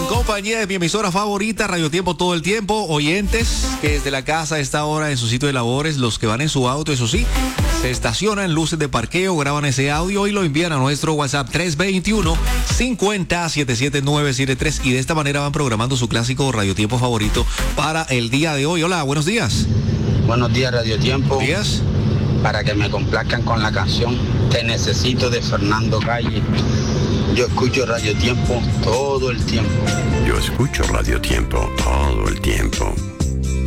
En compañía de mi emisora favorita, Radio Tiempo todo el tiempo. Oyentes que desde la casa a esta hora en su sitio de labores, los que van en su auto, eso sí, se estacionan en luces de parqueo, graban ese audio y lo envían a nuestro WhatsApp 321-50-77973 y de esta manera van programando su clásico Radio Tiempo favorito para el día de hoy. Hola, buenos días. Buenos días, Radio Tiempo. Buenos días. Para que me complazcan con la canción Te Necesito de Fernando Calle. Yo escucho Radio Tiempo todo el tiempo. Yo escucho Radio Tiempo todo el tiempo.